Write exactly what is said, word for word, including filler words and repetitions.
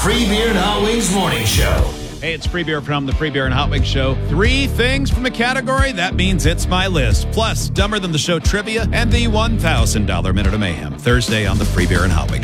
Free Beer and Hot Wings Morning Show. Hey, it's Free Beer from the Free Beer and Hot Wings Show. Three things from a category, that means it's my list. Plus, Dumber Than the Show trivia and the one thousand dollars Minute of Mayhem. Thursday on the Free Beer and Hot Wings Show.